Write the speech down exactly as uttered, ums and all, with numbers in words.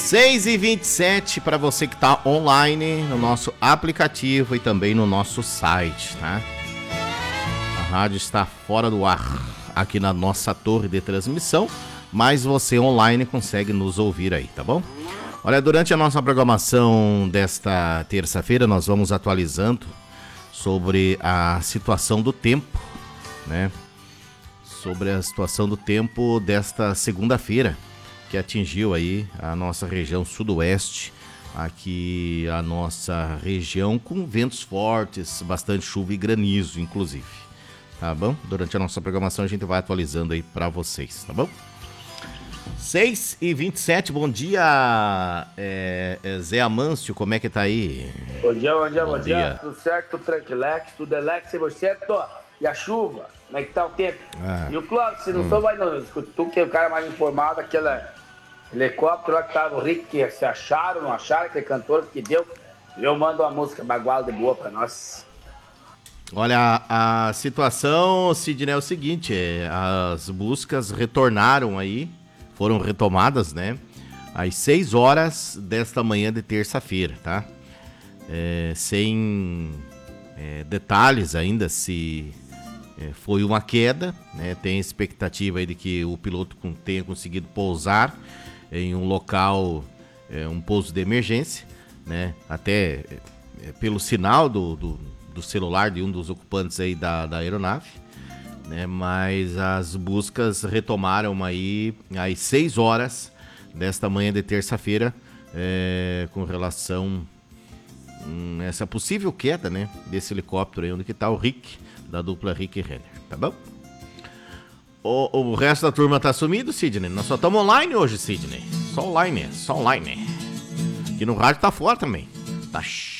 seis e vinte e sete para você que está online no nosso aplicativo e também no nosso site, tá? A rádio está fora do ar aqui na nossa torre de transmissão, mas você online consegue nos ouvir aí, tá bom? Olha, durante a nossa programação desta terça-feira, nós vamos atualizando sobre a situação do tempo, né? Sobre a situação do tempo desta segunda-feira, que atingiu aí a nossa região sudoeste, aqui a nossa região com ventos fortes, bastante chuva e granizo, inclusive, tá bom? Durante a nossa programação a gente vai atualizando aí pra vocês, tá bom? seis e vinte e sete, bom dia, é, é Zé Amâncio, como é que tá aí? Bom dia, bom dia, bom, bom dia. dia. Tudo certo, tudo tranquilex, tudo elex, e você, tô? E a chuva, como é que tá o tempo? Ah. E o Clóvis, se não hum. sou mais não, tu que é o cara mais informado, aquele helicóptero lá que tava o Rick, que se acharam, não acharam, aquele cantor que deu, eu mando uma música baguala de boa pra nós. Olha, a, a situação, Sidney, é o seguinte, é, as buscas retornaram aí, foram retomadas, né, às seis horas desta manhã de terça-feira, tá? É, sem é, detalhes ainda se é, foi uma queda, né? Tem expectativa aí de que o piloto tenha conseguido pousar em um local, é, um pouso de emergência, né? Até é, pelo sinal do, do, do celular de um dos ocupantes aí da, da aeronave, né? Mas as buscas retomaram aí às seis horas desta manhã de terça-feira, é, com relação a essa possível queda, né, desse helicóptero aí, onde que tá o Rick, da dupla Rick e Renner, tá bom? O, o resto da turma tá sumido, Sidney? Nós só estamos online hoje, Sidney. Só online, só online. Aqui no rádio tá fora também. Tá